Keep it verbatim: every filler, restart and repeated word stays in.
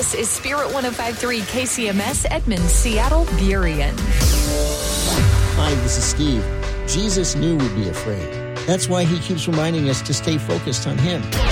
This is Spirit one oh five point three K C M S, Edmond, Seattle, Burien. Hi, this is Steve. Jesus knew we'd be afraid. That's why he keeps reminding us to stay focused on him.